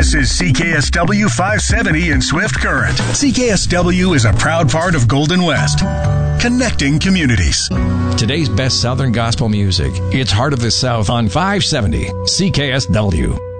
This is CKSW 570 in Swift Current. CKSW is a proud part of Golden West, connecting communities. Today's best Southern gospel music. It's Heart of the South on 570 CKSW.